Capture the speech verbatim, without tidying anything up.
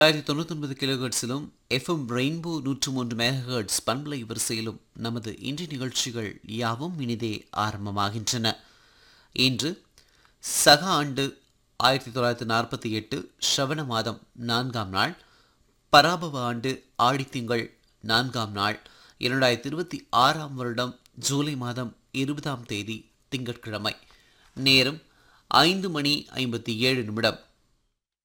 ஆயிரத்தி தொண்ணூற்றி ஒன்பது கிலோஹெர்ட்ஸிலும் எஃப்எம் ரெயின்போ நூற்று மூன்று மெகாஹெர்ட்ஸ் பண்பலை வரிசையிலும் நமது இன்றைய நிகழ்ச்சிகள் யாவும் இனிதே ஆரம்பமாகின்றன. இன்று சக ஆண்டு ஆயிரத்தி தொள்ளாயிரத்தி நாற்பத்தி எட்டு ஸ்ரவண மாதம் நான்காம் நாள், பராபவ ஆண்டு ஆடித்திங்கள் நான்காம் நாள், இரண்டாயிரத்தி இருபத்தி ஆறாம் வருடம் ஜூலை மாதம் இருபதாம் தேதி திங்கட்கிழமை. நேரம் ஐந்து மணி ஐம்பத்தி ஏழு நிமிடம்.